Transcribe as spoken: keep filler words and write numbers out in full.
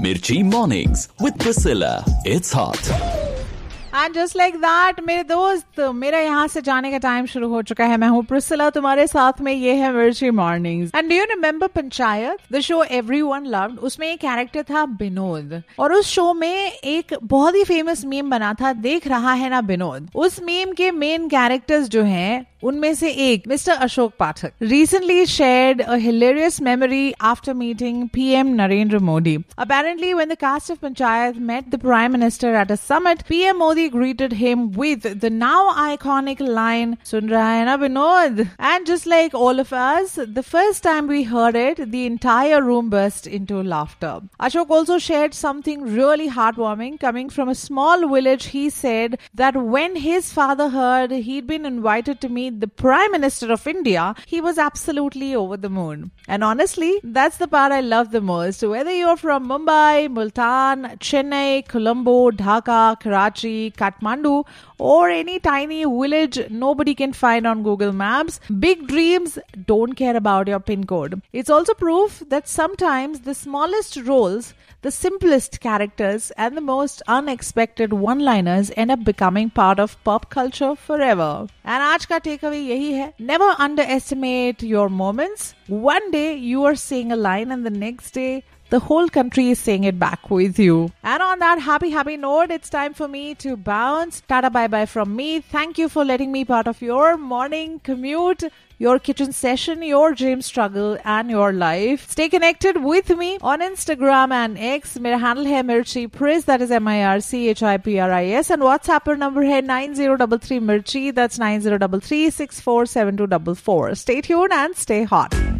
Mirchi Mornings with Priscilla. It's hot. And just like that मेरे दोस्त, मेरा यहाँ से जाने का टाइम शुरू हो चुका है. मैं हूँ प्रिसिला, तुम्हारे साथ में ये है मिर्ची mornings. And do you remember panchayat, the show everyone loved? उसमें एक कैरेक्टर था विनोद, और उस शो में एक बहुत ही फेमस मीम बना था, देख रहा है ना विनोद. उस मीम के मेन कैरेक्टर्स जो हैं उनमें से एक mister Ashok Pathak recently shared a hilarious memory after meeting P M Narendra Modi. Apparently, when the cast of Panchayat met the Prime Minister at a summit, P M Modi greeted him with the now iconic line, "Sun raha hai na Vinod?" And just like all of us, the first time we heard it, the entire room burst into laughter. Ashok also shared something really heartwarming coming from a small village. He said that when his father heard he'd been invited to meet the Prime Minister of India, he was absolutely over the moon. And honestly, that's the part I love the most. Whether you're from Mumbai, Multan, Chennai, Colombo, Dhaka, Karachi, Kathmandu, or any tiny village nobody can find on Google Maps, big dreams don't care about your pin code. It's also proof that sometimes the smallest roles, the simplest characters, and the most unexpected one-liners end up becoming part of pop culture forever. And आज का takeaway यही है, never underestimate your moments. One day you are saying a line and the next day the whole country is saying it back with you. And on that happy, happy note, it's time for me to bounce. Tata bye-bye from me. Thank you for letting me part of your morning commute, your kitchen session, your gym struggle, and your life. Stay connected with me on Instagram and X. Mera handle hai Mirchi Pris, that is M I R C H I P R I S. And WhatsApp per number hai nine zero three three Mirchi, that's nine zero three three six four seven two four four. Stay tuned and stay hot.